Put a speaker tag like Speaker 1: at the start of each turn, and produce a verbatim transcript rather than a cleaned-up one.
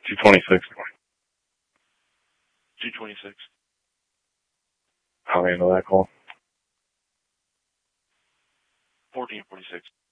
Speaker 1: two twenty-six.
Speaker 2: two twenty-six.
Speaker 1: I'll handle that call.
Speaker 2: fourteen forty-six.